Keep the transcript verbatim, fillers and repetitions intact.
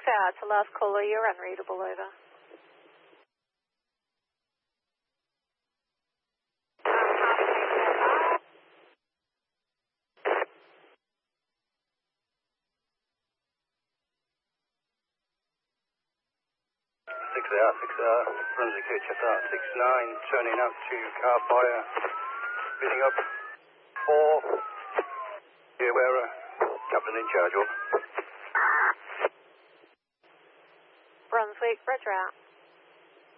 out to last caller, you're unreadable, over. six hour, six hour, Brunswick H F R six nine, turning up to car fire, speeding up, four, yeah, we're captain in charge of. Brunswick, roger out.